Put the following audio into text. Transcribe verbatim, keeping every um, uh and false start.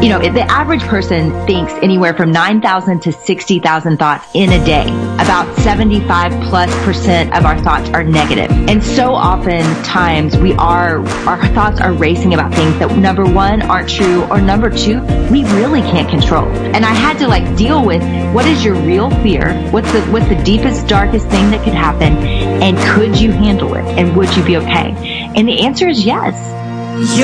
You know, the average person thinks anywhere from nine thousand to sixty thousand thoughts in a day. About seventy-five plus percent of our thoughts are negative. And so often times we are, our thoughts are racing about things that number one aren't true, or number two, we really can't control. And I had to like deal with what is your real fear? What's the, what's the deepest, darkest thing that could happen? And could you handle it? And would you be okay? And the answer is yes.